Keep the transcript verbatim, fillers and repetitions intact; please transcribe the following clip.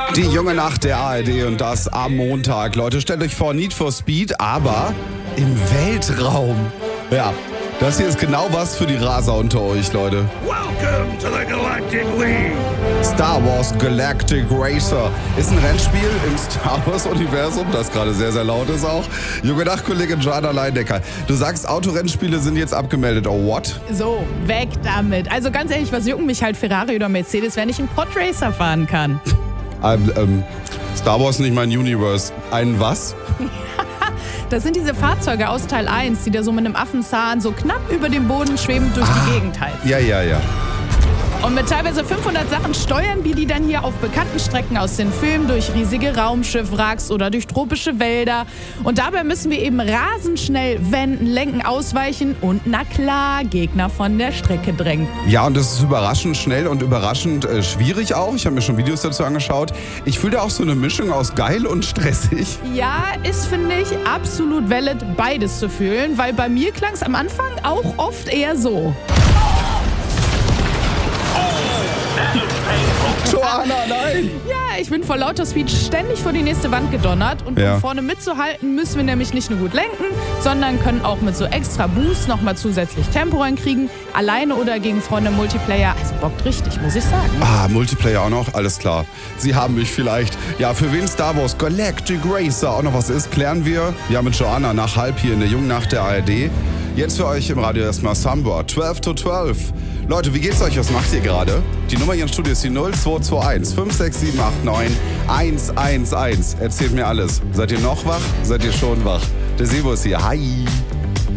Die junge Nacht der A R D und das am Montag. Leute, stellt euch vor, Need for Speed, aber im Weltraum. Ja, das hier ist genau was für die Raser unter euch, Leute. Welcome to the Galactic League. Star Wars Galactic Racer ist ein Rennspiel im Star Wars Universum, das gerade sehr, sehr laut ist auch. Junge Nachtkollegin Joanna Leindecker, du sagst, Autorennspiele sind jetzt abgemeldet. Oh, what? So, weg damit. Also ganz ehrlich, was jucken mich halt Ferrari oder Mercedes, wenn ich einen Podracer fahren kann? Ähm, ähm, Star Wars nicht mein Universe. Ein was? Das sind diese Fahrzeuge aus Teil eins, die da so mit einem Affenzahn so knapp über dem Boden schwebend durch Ah, die Gegend heizen. Ja, ja, ja. Und mit teilweise fünfhundert Sachen steuern wir die dann hier auf bekannten Strecken aus den Filmen durch riesige Raumschiffwracks oder durch tropische Wälder. Und dabei müssen wir eben rasend schnell wenden, lenken, ausweichen und na klar, Gegner von der Strecke drängen. Ja, und das ist überraschend schnell und überraschend äh, schwierig auch. Ich habe mir schon Videos dazu angeschaut. Ich fühle da auch so eine Mischung aus geil und stressig. Ja, ist, finde ich, absolut valid, beides zu fühlen, weil bei mir klang es am Anfang auch oft eher so. Joanna, nein! Ja, ich bin vor lauter Speed ständig vor die nächste Wand gedonnert. Und Ja. um vorne mitzuhalten, müssen wir nämlich nicht nur gut lenken, sondern können auch mit so extra Boost nochmal zusätzlich Tempo reinkriegen. Alleine oder gegen Freunde im Multiplayer. Also bockt richtig, muss ich sagen. Ah, Multiplayer auch noch, alles klar. Sie haben mich vielleicht. Ja, für wen Star Wars Galactic Racer auch noch was ist, klären wir. Ja, mit Joanna nach halb hier in der jungen Nacht der A R D. Jetzt für euch im Radio erstmal Samba, zwölf to zwölf. Leute, wie geht's euch? Was macht ihr gerade? Die Nummer hier im Studio ist die null zwei zwei eins fünf sechs sieben acht neun eins eins eins. Erzählt mir alles. Seid ihr noch wach? Seid ihr schon wach? Der Sebo ist hier. Hi.